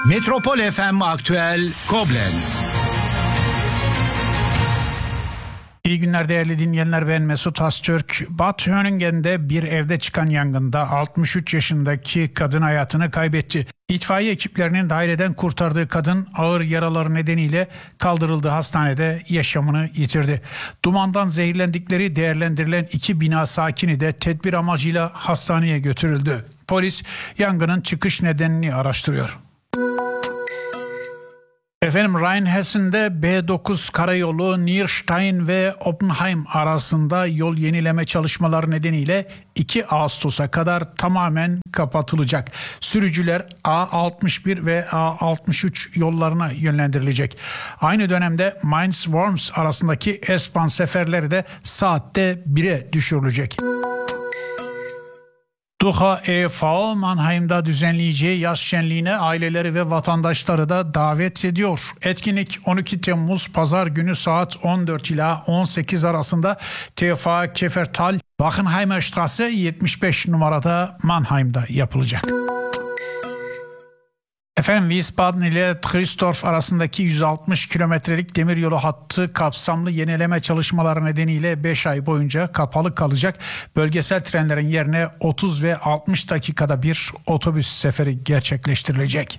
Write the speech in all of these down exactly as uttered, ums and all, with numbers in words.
Metropol F M Aktüel Koblenz. İyi günler değerli dinleyenler, ben Mesut Astürk. Bad Höningen'de bir evde çıkan yangında altmış üç yaşındaki kadın hayatını kaybetti. İtfaiye ekiplerinin daireden kurtardığı kadın ağır yaraları nedeniyle kaldırıldığı hastanede yaşamını yitirdi. Dumandan zehirlendikleri değerlendirilen iki bina sakini de tedbir amacıyla hastaneye götürüldü. Polis yangının çıkış nedenini araştırıyor. Efendim, Rheinhessen'de B dokuz karayolu Nierstein ve Oppenheim arasında yol yenileme çalışmaları nedeniyle iki Ağustos'a kadar tamamen kapatılacak. Sürücüler A altmış bir ve A altmış üç yollarına yönlendirilecek. Aynı dönemde Mainz-Worms arasındaki S-Bahn seferleri de saatte bire düşürülecek. Duha E V Mannheim'da düzenleyeceği yaz şenliğine aileleri ve vatandaşları da davet ediyor. Etkinlik on iki Temmuz Pazar günü saat on dört ila on sekiz arasında T V A Kefertal Wachenheimer Straße yetmiş beş numarada Mannheim'da yapılacak. Efendim, Wiesbaden ile Trüsdorf arasındaki yüz altmış kilometrelik demiryolu hattı kapsamlı yenileme çalışmaları nedeniyle beş ay boyunca kapalı kalacak. Bölgesel trenlerin yerine otuz ve altmış dakikada bir otobüs seferi gerçekleştirilecek.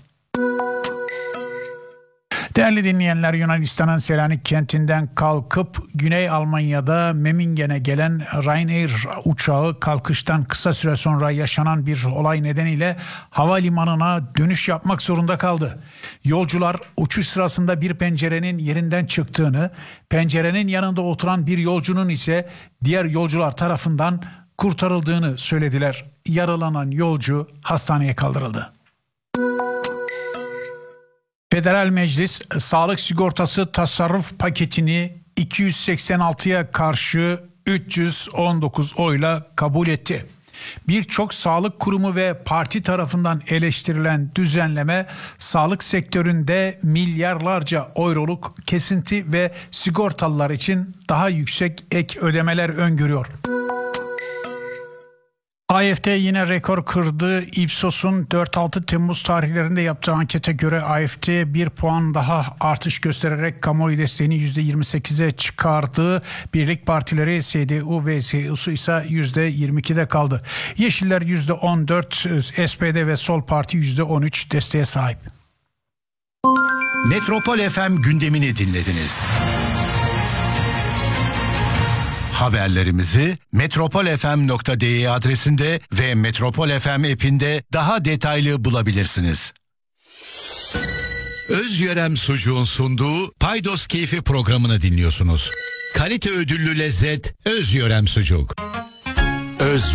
Değerli dinleyenler, Yunanistan'ın Selanik kentinden kalkıp Güney Almanya'da Memmingen'e gelen Ryanair uçağı kalkıştan kısa süre sonra yaşanan bir olay nedeniyle havalimanına dönüş yapmak zorunda kaldı. Yolcular uçuş sırasında bir pencerenin yerinden çıktığını, pencerenin yanında oturan bir yolcunun ise diğer yolcular tarafından kurtarıldığını söylediler. Yaralanan yolcu hastaneye kaldırıldı. Federal Meclis sağlık sigortası tasarruf paketini iki yüz seksen altıya karşı üç yüz on dokuz oyla kabul etti. Birçok sağlık kurumu ve parti tarafından eleştirilen düzenleme sağlık sektöründe milyarlarca euroluk kesinti ve sigortalılar için daha yüksek ek ödemeler öngörüyor. A F D yine rekor kırdı. Ipsos'un dört altı Temmuz tarihlerinde yaptığı ankete göre A F D bir puan daha artış göstererek kamuoyu desteğini yüzde yirmi sekize çıkardı. Birlik partileri S D U ve C D U ise yüzde yirmi ikide kaldı. Yeşiller yüzde on dört, S P D ve Sol Parti yüzde on üç desteğe sahip. Metropol F M gündemini dinlediniz. Haberlerimizi metropol f m nokta d e adresinde ve Metropol F M app'inde daha detaylı bulabilirsiniz. Özyörem Sucuğun sunduğu Paydos Keyfi programını dinliyorsunuz. Kalite ödüllü lezzet Özyörem Sucuk. Öz